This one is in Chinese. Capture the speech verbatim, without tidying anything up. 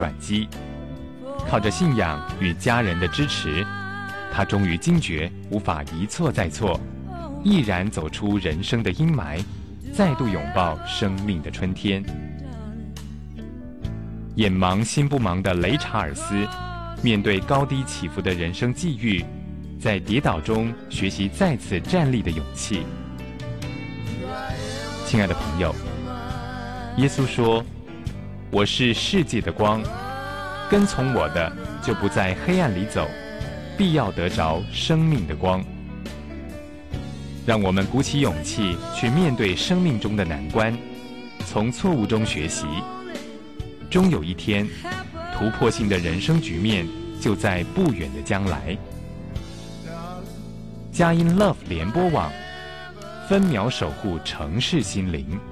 转机。靠着信仰与家人的支持，他终于惊觉无法一错再错，毅然走出人生的阴霾，再度拥抱生命的春天。眼盲心不盲的雷查尔斯，面对高低起伏的人生际遇，在跌倒中学习再次站立的勇气。亲爱的朋友，耶稣说：“我是世界的光，跟从我的就不在黑暗里走，必要得着生命的光。”让我们鼓起勇气去面对生命中的难关，从错误中学习，终有一天，突破性的人生局面就在不远的将来。佳音 Love 联播网，分秒守护城市心灵。